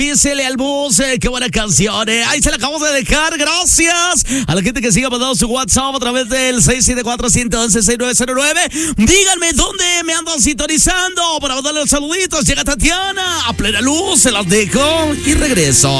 Písele al bus, qué buena canción. Ahí se la acabamos de dejar. Gracias a la gente que siga mandando su WhatsApp a través del 674-111-6909. Díganme dónde me andan sintonizando para mandarle los saluditos. Llega Tatiana a plena luz, se las dejo y regreso.